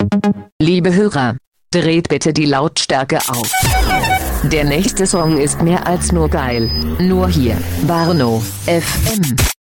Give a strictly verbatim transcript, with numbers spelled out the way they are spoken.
Liebe Hörer, dreht bitte die Lautstärke auf. Der nächste Song ist mehr als nur geil. Nur hier, Warnow F M.